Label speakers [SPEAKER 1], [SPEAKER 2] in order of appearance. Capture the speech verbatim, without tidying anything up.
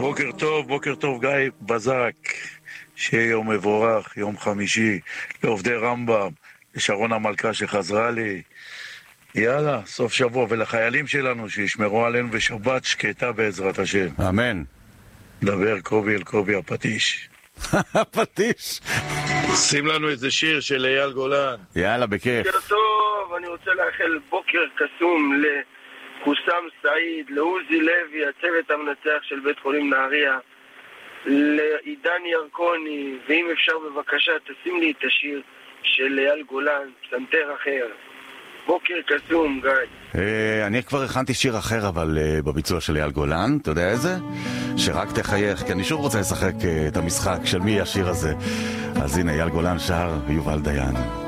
[SPEAKER 1] בוקר טוב, בוקר טוב גיא בזק, שיהיה יום מבורך, יום חמישי, לעובדי רמב"ם, לשרון המלכה שחזרה לי, יאללה, סוף שבוע, ולחיילים שלנו שישמרו עלינו ושבת שקטה בעזרת השם.
[SPEAKER 2] אמן.
[SPEAKER 1] דבר קובי אל קובי הפטיש.
[SPEAKER 2] הפטיש.
[SPEAKER 1] שים לנו איזה שיר של אייל גולן.
[SPEAKER 2] יאללה, בכיף.
[SPEAKER 3] בוקר טוב, אני רוצה לאחל בוקר קסום לחוסם סעיד, לעוזי לוי, הצוות המנצח של בית חולים נהריה, לעידן ירקוני, ואם אפשר בבקשה תשים לי את השיר של אייל גולן, פסנתר אחר. בוקר קסום, גיא.
[SPEAKER 2] אני כבר הכנתי שיר אחר, אבל בביצוע של אייל גולן, אתה יודע איזה? שרק תחייך, כי אני שוב רוצה לשחק את המשחק של מי השיר הזה. אז הנה, אייל גולן שר ויובל דיין.